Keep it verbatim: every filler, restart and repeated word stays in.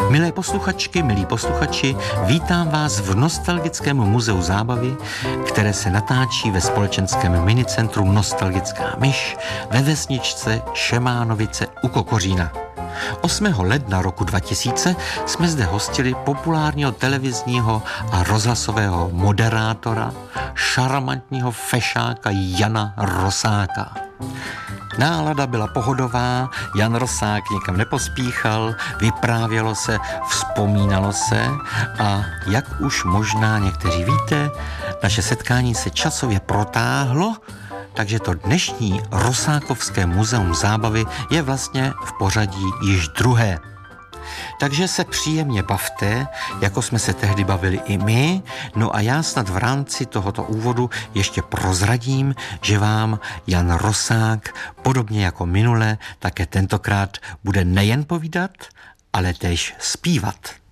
Milé posluchačky, milí posluchači, vítám vás v Nostalgickém muzeu zábavy, které se natáčí ve společenském minicentru Nostalgická myš ve vesničce Šemánovice u Kokořína. osmého ledna roku dva tisíce jsme zde hostili populárního televizního a rozhlasového moderátora, šarmantního fešáka Jana Rosáka. Nálada byla pohodová, Jan Rosák nikam nepospíchal, vyprávělo se, vzpomínalo se a jak už možná někteří víte, naše setkání se časově protáhlo, takže to dnešní Rosákovské muzeum zábavy je vlastně v pořadí již druhé. Takže se příjemně bavte, jako jsme se tehdy bavili i my, no a já snad v rámci tohoto úvodu ještě prozradím, že vám Jan Rosák, podobně jako minule, také tentokrát bude nejen povídat, ale též zpívat.